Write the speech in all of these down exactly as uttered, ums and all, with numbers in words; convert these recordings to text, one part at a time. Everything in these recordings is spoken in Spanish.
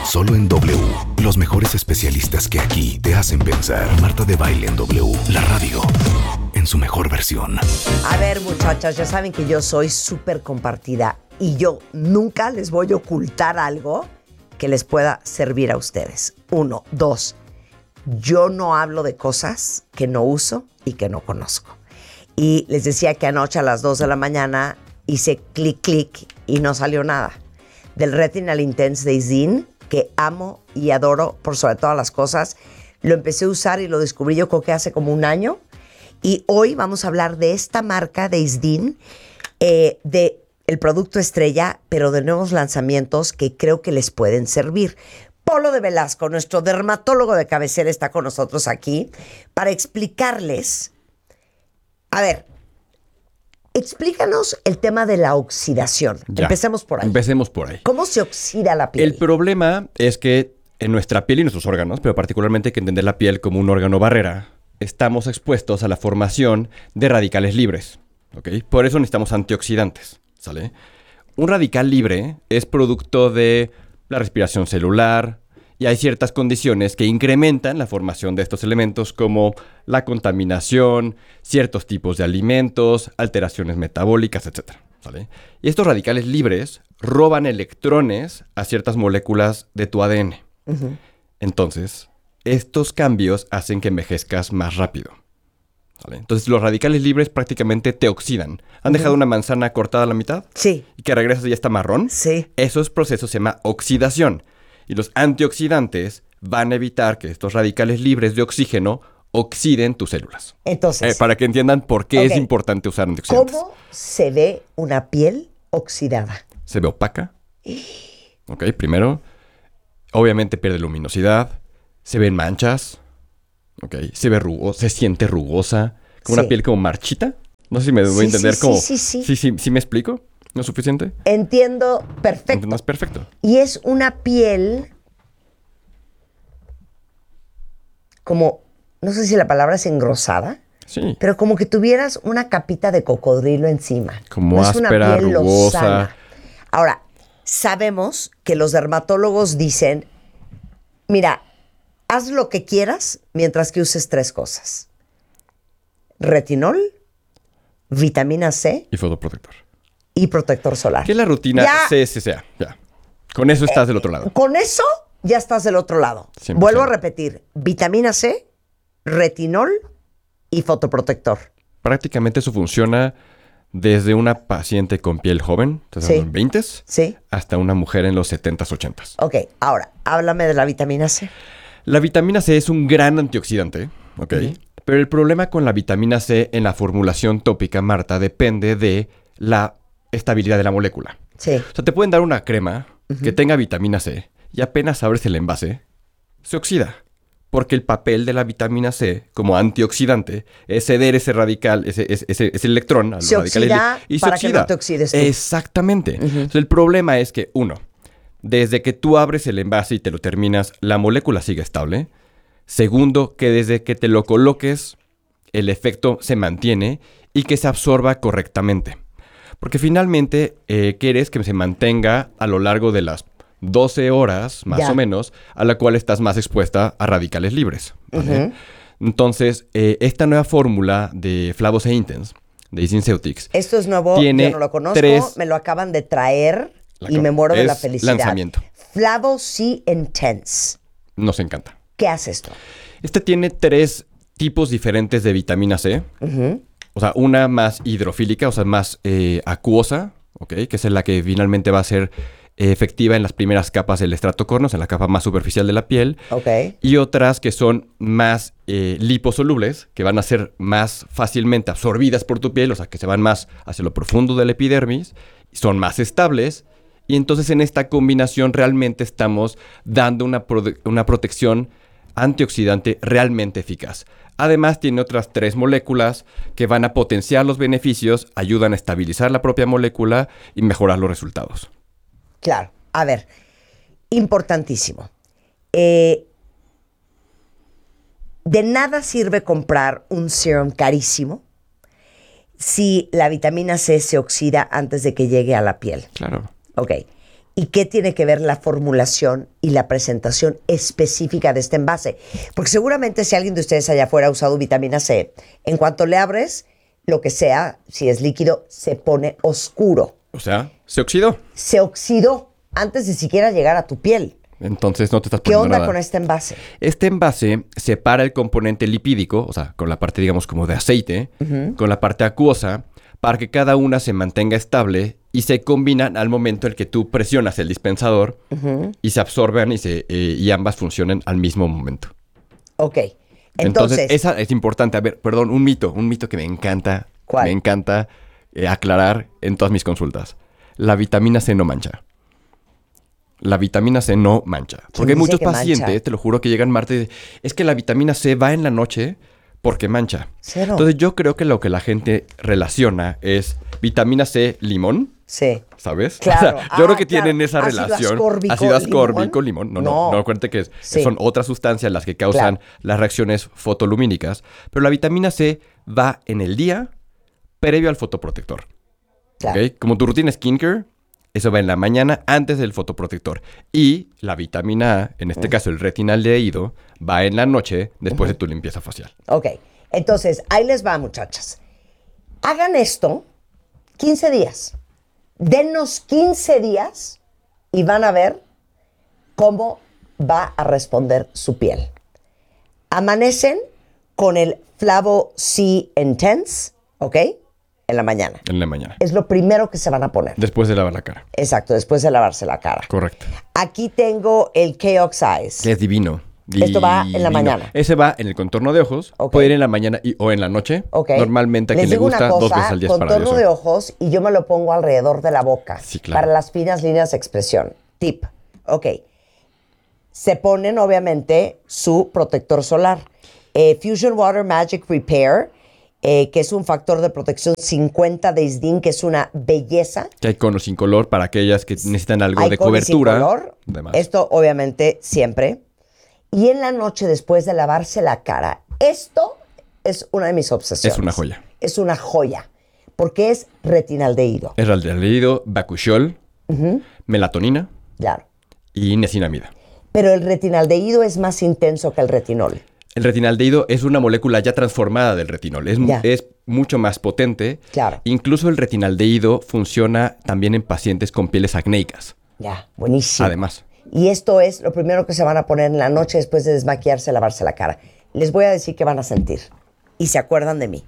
Solo en W. Los mejores especialistas que aquí te hacen pensar. Marta de Baile en W. La radio en su mejor versión. A ver, muchachas, ya saben que yo soy súper compartida y yo nunca les voy a ocultar algo que les pueda servir a ustedes. Uno. Dos. Yo no hablo de cosas que no uso y que no conozco. Y les decía que anoche a las dos de la mañana hice clic, clic y no salió nada. Del Retinal Intense de Isdin, que amo y adoro por sobre todas las cosas. Lo empecé a usar y lo descubrí yo creo que hace como un año. Y hoy vamos a hablar de esta marca de Isdin, eh, de el producto estrella, pero de nuevos lanzamientos que creo que les pueden servir. Polo de Velasco, nuestro dermatólogo de cabecera, está con nosotros aquí para explicarles. A ver, explícanos el tema de la oxidación. Ya, Empecemos por ahí. Empecemos por ahí. ¿Cómo se oxida la piel? El problema es que en nuestra piel y nuestros órganos, pero particularmente hay que entender la piel como un órgano barrera, estamos expuestos a la formación de radicales libres, ¿ok? Por eso necesitamos antioxidantes, ¿sale? Un radical libre es producto de la respiración celular y hay ciertas condiciones que incrementan la formación de estos elementos como la contaminación, ciertos tipos de alimentos, alteraciones metabólicas, etcétera, ¿sale? Y estos radicales libres roban electrones a ciertas moléculas de tu A D N. Uh-huh. Entonces, estos cambios hacen que envejezcas más rápido, ¿vale? Entonces, los radicales libres prácticamente te oxidan. ¿Han uh-huh. dejado una manzana cortada a la mitad? Sí. ¿Y que regresas y ya está marrón? Sí. Esos procesos se llama oxidación. Y los antioxidantes van a evitar que estos radicales libres de oxígeno oxiden tus células. Entonces, Eh, para que entiendan por qué okay. es importante usar antioxidantes. ¿Cómo se ve una piel oxidada? Se ve opaca. Ok, primero. Obviamente pierde luminosidad. Se ven manchas. Ok, se ve rugosa, se siente rugosa. Como Sí. una piel como marchita. No sé si me Sí, voy a entender sí, como... sí, sí, sí. sí, sí, ¿sí me explico? ¿No es suficiente? Entiendo perfecto. No es perfecto. Y es una piel como, no sé si la palabra es engrosada, Sí. pero como que tuvieras una capita de cocodrilo encima. Como No es áspera, una piel rugosa. lozana. Ahora, sabemos que los dermatólogos dicen, mira, haz lo que quieras mientras que uses tres cosas. Retinol, vitamina C Y fotoprotector. y protector solar. ¿Qué es la rutina Ya. C S C A? Ya. Con eso estás del otro lado. Con eso ya estás del otro lado. cien por ciento. Vuelvo a repetir, vitamina C, retinol y fotoprotector. Prácticamente eso funciona desde una paciente con piel joven, Sí. en veintes, ¿Sí? hasta una mujer en los setentas, ochentas. Ok, ahora, háblame de la vitamina C. La vitamina C es un gran antioxidante, ¿ok? Uh-huh. Pero el problema con la vitamina C en la formulación tópica, Marta, depende de la estabilidad de la molécula. Sí. O sea, te pueden dar una crema uh-huh. que tenga vitamina C y apenas abres el envase, se oxida. Porque el papel de la vitamina C como antioxidante es ceder ese radical, ese, ese, ese, ese electrón a los Se radicales oxida y se para oxida. que no te oxides tú. Exactamente. Uh-huh. Entonces, el problema es que, uno, desde que tú abres el envase y te lo terminas, la molécula sigue estable. Segundo, que desde que te lo coloques, el efecto se mantiene y que se absorba correctamente. Porque finalmente, eh, quieres que se mantenga a lo largo de las doce horas, más ya. o menos, a la cual estás más expuesta a radicales libres, ¿vale? Uh-huh. Entonces, eh, esta nueva fórmula de Flavo C Intense, de SkinCeuticals, esto es nuevo, tiene yo no lo conozco, tres... me lo acaban de traer la y me muero de es la felicidad. Lanzamiento. Flavo C Intense. Nos encanta. ¿Qué hace esto? Este tiene tres tipos diferentes de vitamina C. Uh-huh. O sea, una más hidrofílica, o sea, más eh, acuosa, ¿ok? Que es la que finalmente va a ser eh, efectiva en las primeras capas del estrato corneoso, en la capa más superficial de la piel. Ok. Y otras que son más eh, liposolubles, que van a ser más fácilmente absorbidas por tu piel, o sea, que se van más hacia lo profundo del epidermis, son más estables. Y entonces en esta combinación realmente estamos dando una, pro- una protección antioxidante realmente eficaz. Además, tiene otras tres moléculas que van a potenciar los beneficios, ayudan a estabilizar la propia molécula y mejorar los resultados. Claro. A ver, importantísimo. Eh, de nada sirve comprar un serum carísimo si la vitamina C se oxida antes de que llegue a la piel. Claro. Ok. ¿Y qué tiene que ver la formulación y la presentación específica de este envase? Porque seguramente si alguien de ustedes allá afuera ha usado vitamina C, en cuanto le abres, lo que sea, si es líquido, se pone oscuro. O sea, se oxidó. Se oxidó antes de siquiera llegar a tu piel. Entonces no te estás ¿Qué poniendo onda nada. con este envase? Este envase separa el componente lipídico, o sea, con la parte, digamos, como de aceite, uh-huh. con la parte acuosa, para que cada una se mantenga estable y se combinan al momento en que tú presionas el dispensador uh-huh. y se absorben y, se, eh, y ambas funcionan al mismo momento. Ok. Entonces, Entonces, esa es importante. A ver, perdón, un mito, un mito que me encanta. ¿Cuál? Me encanta eh, aclarar en todas mis consultas. La vitamina C no mancha. La vitamina C no mancha. Porque hay muchos pacientes, mancha? Te lo juro, que llegan martes y dicen, es que la vitamina C va en la noche porque mancha. Cero. Entonces yo creo que lo que la gente relaciona es vitamina C, limón. Sí. ¿Sabes? Claro. O sea, yo ah, creo que claro. tienen esa ácido relación. Ascórbico, ácido ascórbico, limón. limón. No, no, no, acuérdate que es, sí. son otras sustancias las que causan claro. las reacciones fotolumínicas. Pero la vitamina C va en el día previo al fotoprotector. Claro. ¿Okay? Como tu rutina skincare, eso va en la mañana antes del fotoprotector. Y la vitamina A, en este uh-huh. caso el retinaldehído, va en la noche después uh-huh. de tu limpieza facial. Ok. Entonces, ahí les va, muchachas. Hagan esto quince días. Denos quince días y van a ver cómo va a responder su piel. Amanecen con el Flavo C Intense, ¿ok? En la mañana. En la mañana. Es lo primero que se van a poner. Después de lavar la cara. Exacto, después de lavarse la cara. Correcto. Aquí tengo el K-Oxize. Que es divino. Esto va en la mañana. Ese va en el contorno de ojos. Okay. Puede ir en la mañana y, o en la noche. Okay. Normalmente a quien le gusta cosa, dos veces al día. Contorno para de ojos y yo me lo pongo alrededor de la boca. Sí, claro. Para las finas líneas de expresión. Tip. Ok. Se ponen obviamente su protector solar. Eh, Fusion Water Magic Repair, eh, que es un factor de protección cincuenta de Isdin, que es una belleza. Que hay con o sin color para aquellas que necesitan algo hay de con cobertura. Y sin color. Esto obviamente siempre. Y en la noche, después de lavarse la cara, esto es una de mis obsesiones. Es una joya. Es una joya, porque es retinaldehído. Es retinaldehído, bakuchiol, uh-huh. melatonina claro. y niacinamida. Pero el retinaldehído es más intenso que el retinol. El retinaldehído es una molécula ya transformada del retinol. Es, es mucho más potente. Claro. Incluso el retinaldehído funciona también en pacientes con pieles acnéicas. Ya, buenísimo. Además. Y esto es lo primero que se van a poner en la noche después de desmaquillarse, lavarse la cara. Les voy a decir qué van a sentir. Y se acuerdan de mí.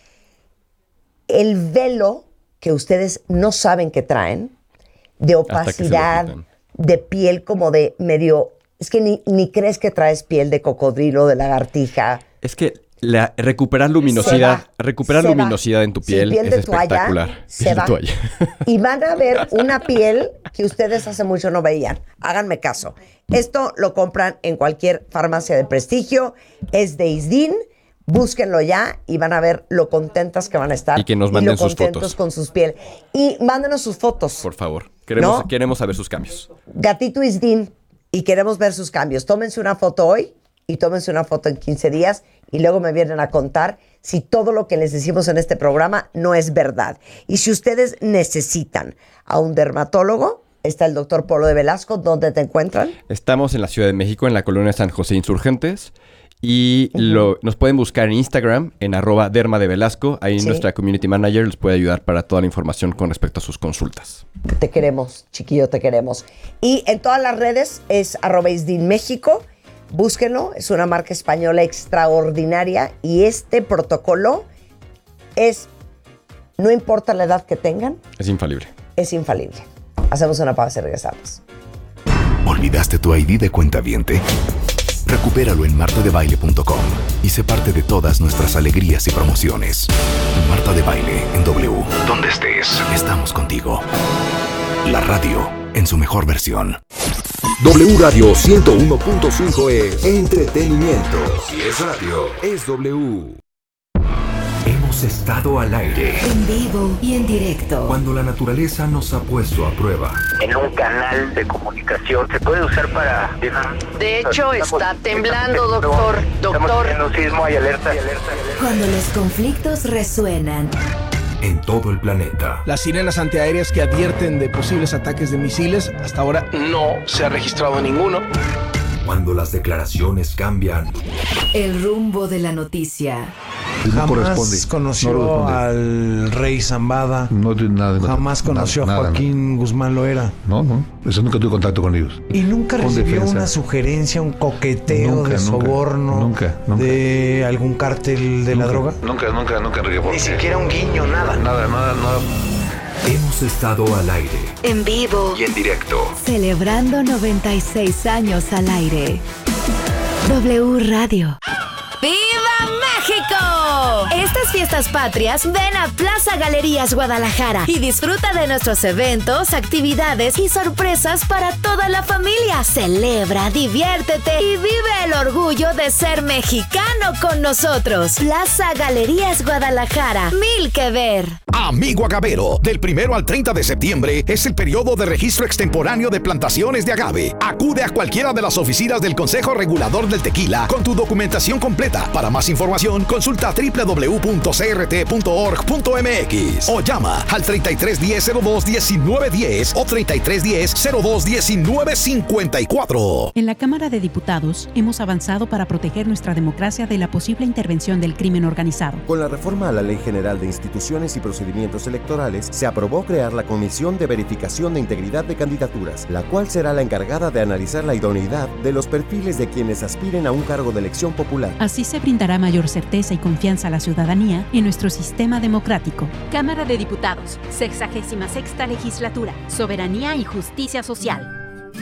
El velo que ustedes no saben que traen, de opacidad, de piel como de medio... Es que ni, ni crees que traes piel de cocodrilo, de lagartija. Es que la, recuperar luminosidad, recuperar luminosidad en tu piel, piel es de espectacular. Toalla, se va. Toalla. Y van a ver una piel que ustedes hace mucho no veían. Háganme caso. Esto lo compran en cualquier farmacia de prestigio. Es de Isdin. Búsquenlo ya y van a ver lo contentas que van a estar. Y que nos manden y lo sus contentos fotos. Con sus piel. Y mándenos sus fotos. Por favor. Queremos, ¿no? queremos saber sus cambios. Gatito Isdin. Y queremos ver sus cambios. Tómense una foto hoy y tómense una foto en quince días y luego me vienen a contar si todo lo que les decimos en este programa no es verdad. Y si ustedes necesitan a un dermatólogo, está el doctor Polo de Velasco. ¿Dónde te encuentran? Estamos en la Ciudad de México, en la colonia San José Insurgentes. Y uh-huh. lo, nos pueden buscar en Instagram, en arroba derma de Velasco. Ahí sí. Nuestra community manager les puede ayudar para toda la información con respecto a sus consultas. Te queremos, chiquillo, te queremos. Y en todas las redes es arroba Isdin México. Búsquenlo, es una marca española extraordinaria. Y este protocolo es, no importa la edad que tengan. Es infalible. Es infalible. Hacemos una pausa y regresamos. ¿Olvidaste tu I D de cuentaviente? Recupéralo en marta de baile punto com y sé parte de todas nuestras alegrías y promociones. Marta de Baile en W. Donde estés, estamos contigo. La radio en su mejor versión. W Radio ciento uno punto cinco es entretenimiento. Si es radio, es W. Hemos estado al aire. En vivo y en directo. Cuando la naturaleza nos ha puesto a prueba. En un canal de comunicación se puede usar para... De hecho, está temblando, doctor. Doctor. Estamos en un sismo, hay alerta, hay alerta, hay alerta. Cuando los conflictos resuenan. en todo el planeta. Las sirenas antiaéreas que advierten de posibles ataques de misiles, hasta ahora no se ha registrado ninguno. Cuando las declaraciones cambian, El rumbo de la noticia. Jamás conoció no al rey Zambada. No tiene nada. Jamás conoció nada, a Joaquín nada. Guzmán Loera. No, no. Eso nunca tuve contacto con ellos. Y nunca con recibió defensa. Una sugerencia, un coqueteo nunca, de soborno. Nunca, nunca. De algún cártel de nunca, la droga. Nunca, nunca, nunca, Enrique. Ni siquiera un guiño, nada. Nada, nada, nada. hemos estado al aire. En vivo. Y en directo. Celebrando noventa y seis años al aire. W Radio. ¡Viva México! Estas fiestas patrias, ven a Plaza Galerías Guadalajara y disfruta de nuestros eventos, actividades y sorpresas para toda la familia. Celebra, diviértete y vive el orgullo de ser mexicano con nosotros. Plaza Galerías Guadalajara, mil que ver. Amigo agavero, del primero al treinta de septiembre es el periodo de registro extemporáneo de plantaciones de agave. Acude a cualquiera de las oficinas del Consejo Regulador del Tequila con tu documentación completa. Para más información, consulta doble u doble u doble u punto c r t punto org punto m x o llama al treinta y tres diez cero dos diecinueve diez o treinta y tres diez cero dos diecinueve cincuenta y cuatro. En la Cámara de Diputados hemos avanzado para proteger nuestra democracia de la posible intervención del crimen organizado. Con la reforma a la Ley General de Instituciones y Procedimientos Electorales, se aprobó crear la Comisión de Verificación de Integridad de Candidaturas, la cual será la encargada de analizar la idoneidad de los perfiles de quienes aspiren a un cargo de elección popular. Así se brindará mayor certeza y confianza a la ciudadanía en nuestro sistema democrático. Cámara de Diputados, sexagésima sexta legislatura, Soberanía y Justicia Social.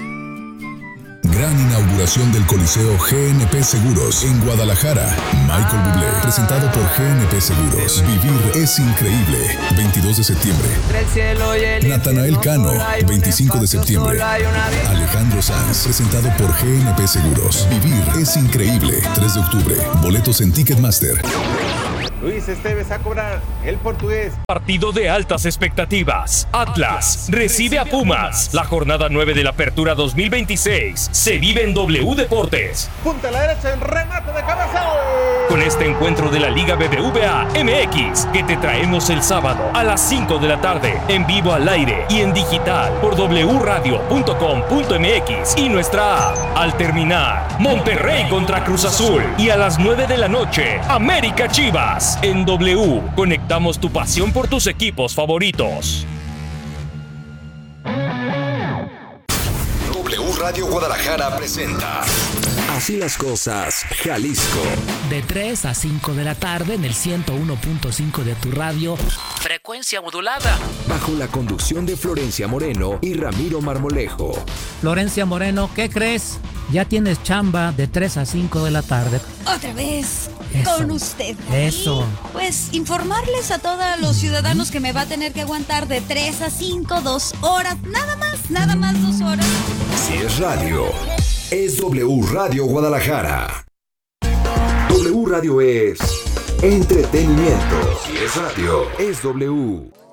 Gran inauguración del Coliseo G N P Seguros en Guadalajara. Michael Bublé, presentado por G N P Seguros. Vivir es increíble. veintidós de septiembre. Natanael Cano, veinticinco de septiembre. Alejandro Sanz, presentado por G N P Seguros. Vivir es increíble. tres de octubre. Boletos en Ticketmaster. Luis Esteves a cobrar el portugués. Partido de altas expectativas. Atlas recibe a Pumas. La jornada nueve de la Apertura dos mil veintiséis se vive en W Deportes. Punta a la derecha en remate de cabeza. Con este encuentro de la Liga B B V A M X que te traemos el sábado a las cinco de la tarde en vivo al aire y en digital por w radio punto com punto m x y nuestra app. Al terminar, Monterrey contra Cruz Azul y a las nueve de la noche, América Chivas. En W, conectamos tu pasión por tus equipos favoritos. W Radio Guadalajara presenta Así las cosas, Jalisco. De tres a cinco de la tarde en el ciento uno punto cinco de tu radio. Frecuencia modulada. Bajo la conducción de Florencia Moreno y Ramiro Marmolejo. Florencia Moreno, ¿qué crees? Ya tienes chamba de tres a cinco de la tarde. Otra vez Eso. con usted. Eso. Y, pues informarles a todos los ciudadanos que me va a tener que aguantar de tres a cinco, dos horas. Nada más, nada más dos horas. Si es radio, es W Radio Guadalajara. W Radio es entretenimiento. Si es radio, es W.